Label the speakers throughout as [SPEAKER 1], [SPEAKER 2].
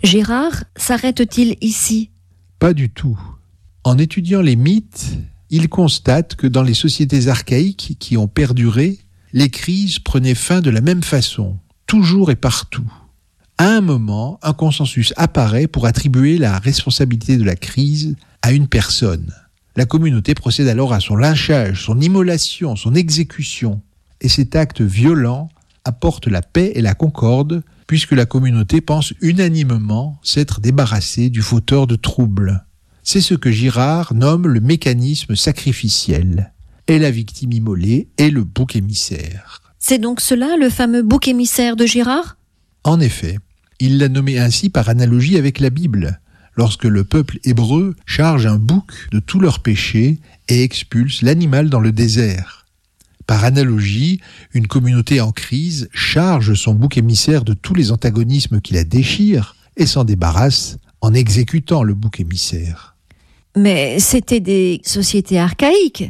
[SPEAKER 1] Girard s'arrête-t-il ici ?
[SPEAKER 2] Pas du tout. En étudiant les mythes, il constate que dans les sociétés archaïques qui ont perduré, les crises prenaient fin de la même façon, toujours et partout. À un moment, un consensus apparaît pour attribuer la responsabilité de la crise à une personne. La communauté procède alors à son lynchage, son immolation, son exécution. Et cet acte violent apporte la paix et la concorde, puisque la communauté pense unanimement s'être débarrassée du fauteur de troubles. C'est ce que Girard nomme le mécanisme sacrificiel. Et la victime immolée est le bouc émissaire.
[SPEAKER 1] C'est donc cela le fameux bouc émissaire de Girard ?
[SPEAKER 2] En effet, il l'a nommé ainsi par analogie avec la Bible, lorsque le peuple hébreu charge un bouc de tous leurs péchés et expulse l'animal dans le désert. Par analogie, une communauté en crise charge son bouc émissaire de tous les antagonismes qui la déchirent et s'en débarrasse en exécutant le bouc émissaire.
[SPEAKER 1] Mais c'était des sociétés archaïques.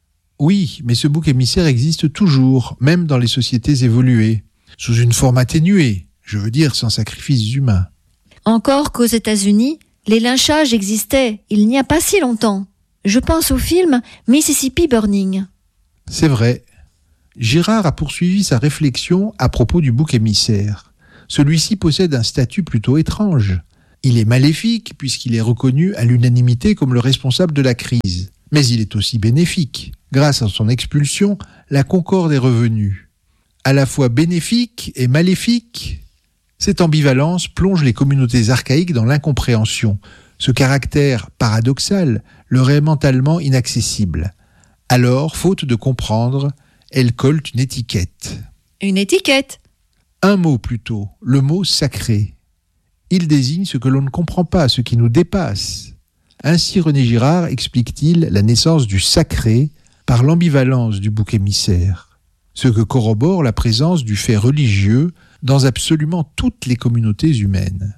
[SPEAKER 2] Oui, mais ce bouc émissaire existe toujours, même dans les sociétés évoluées, sous une forme atténuée, je veux dire sans sacrifice humain.
[SPEAKER 1] Encore qu'aux États-Unis, les lynchages existaient il n'y a pas si longtemps. Je pense au film Mississippi Burning.
[SPEAKER 2] C'est vrai. Girard a poursuivi sa réflexion à propos du bouc émissaire. Celui-ci possède un statut plutôt étrange. Il est maléfique puisqu'il est reconnu à l'unanimité comme le responsable de la crise. Mais il est aussi bénéfique. Grâce à son expulsion, la concorde est revenue. À la fois bénéfique et maléfique, cette ambivalence plonge les communautés archaïques dans l'incompréhension. Ce caractère paradoxal leur est mentalement inaccessible. Alors, faute de comprendre, elles collent une étiquette.
[SPEAKER 1] Une étiquette ?
[SPEAKER 2] Un mot plutôt, le mot sacré. Il désigne ce que l'on ne comprend pas, ce qui nous dépasse. Ainsi René Girard explique-t-il la naissance du sacré par l'ambivalence du bouc émissaire, ce que corrobore la présence du fait religieux dans absolument toutes les communautés humaines.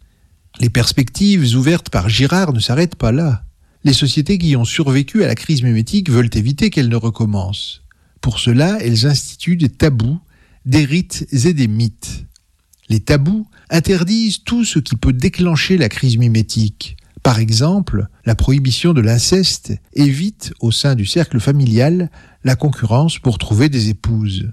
[SPEAKER 2] Les perspectives ouvertes par Girard ne s'arrêtent pas là. Les sociétés qui ont survécu à la crise mimétique veulent éviter qu'elle ne recommence. Pour cela, elles instituent des tabous, des rites et des mythes. Les tabous interdisent tout ce qui peut déclencher la crise mimétique. Par exemple, la prohibition de l'inceste évite, au sein du cercle familial, la concurrence pour trouver des épouses.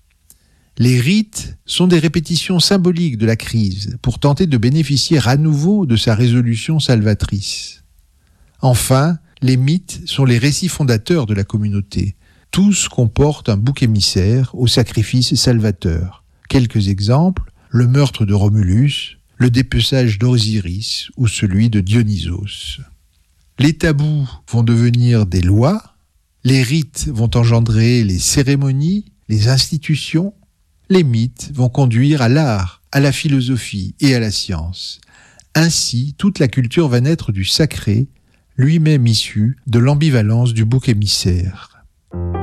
[SPEAKER 2] Les rites sont des répétitions symboliques de la crise pour tenter de bénéficier à nouveau de sa résolution salvatrice. Enfin, les mythes sont les récits fondateurs de la communauté. Tous comportent un bouc émissaire au sacrifice salvateur. Quelques exemples, le meurtre de Romulus, le dépeçage d'Osiris ou celui de Dionysos. Les tabous vont devenir des lois, les rites vont engendrer les cérémonies, les institutions, les mythes vont conduire à l'art, à la philosophie et à la science. Ainsi, toute la culture va naître du sacré, lui-même issu de l'ambivalence du bouc émissaire.